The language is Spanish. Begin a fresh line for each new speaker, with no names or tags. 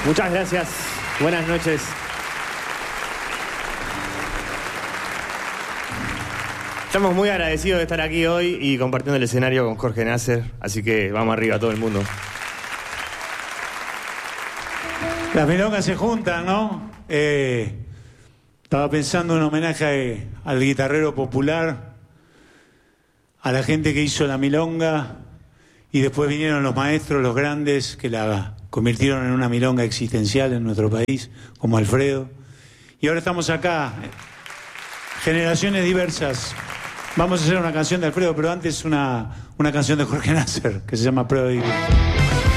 Muchas gracias. Buenas noches. Estamos muy agradecidos de estar aquí hoy y compartiendo el escenario con Jorge Nasser, así que vamos arriba todo el mundo.
Las milongas se juntan, ¿no? Estaba pensando en un homenaje al guitarrero popular, a la gente que hizo la milonga, y después vinieron los maestros, los grandes, que la convirtieron en una milonga existencial en nuestro país, como Alfredo. Y ahora estamos acá, generaciones diversas. Vamos a hacer una canción de Alfredo, pero antes una canción de Jorge Nasser, que se llama Prueba de Vivir.